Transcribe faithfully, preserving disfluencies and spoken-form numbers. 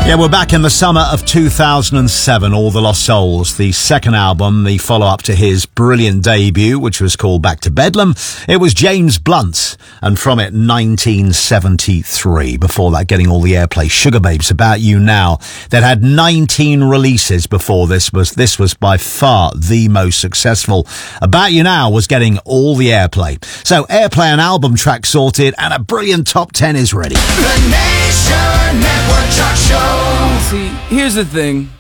Yeah, we're back in the summer of two thousand seven, All the Lost Souls, the second album, the follow-up to his brilliant debut, which was called Back to Bedlam. It was James Blunt, and from it, nineteen seventy-three. Before that, getting all the airplay, Sugababes, About You Now. That had nineteen releases before this. was This was by far the most successful. About You Now was getting all the airplay. So, airplay and album track sorted, and a brilliant top ten is ready. The Nation Network Talk Show. See, here's the thing.